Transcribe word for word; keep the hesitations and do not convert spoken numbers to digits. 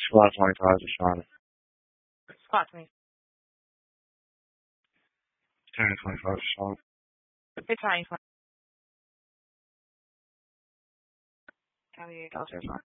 Squat twenty-five to Shauna. Squat twenty. ten to twenty-five to Shauna. It's fine. How are you?